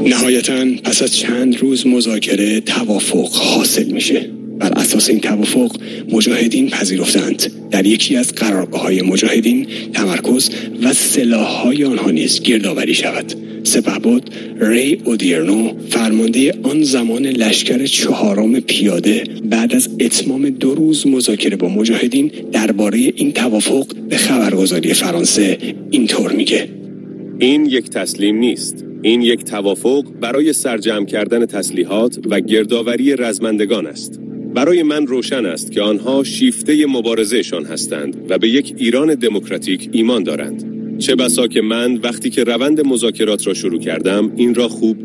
نهایتاً پس از چند روز مذاکره توافق حاصل میشه. بر اساس این توافق مجاهدین پذیرفتند در یکی از قرارگاه‌های مجاهدین تمرکز و سلاح‌های آنها نیز گردآوری شود. سپهبد ری اودیرنو فرمانده آن زمان لشکر 4 پیاده بعد از اتمام 2 روز مذاکره با مجاهدین درباره این توافق به خبرگزاری فرانسه اینطور میگه: این یک تسلیم نیست. این یک توافق برای سرجمع کردن تسلیحات و گردآوری رزمندگان است. برای من روشن است که آنها شیفته مبارزهشان هستند و به یک ایران دموکراتیک ایمان دارند. چه بسا که من وقتی که روند مذاکرات را شروع کردم این را خوب